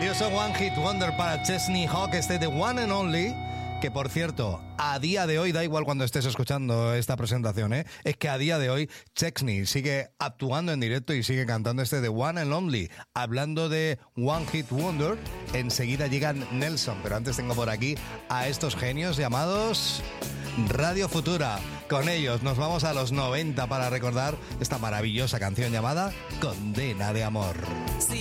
Grandioso One Hit Wonder para Chesney Hawk, este de One and Only, que por cierto, a día de hoy, da igual cuando estés escuchando esta presentación, es que a día de hoy Chesney sigue actuando en directo y sigue cantando este de One and Only. Hablando de One Hit Wonder, enseguida llegan Nelson, pero antes tengo por aquí a estos genios llamados Radio Futura. Con ellos nos vamos a los 90 para recordar esta maravillosa canción llamada Condena de Amor. Si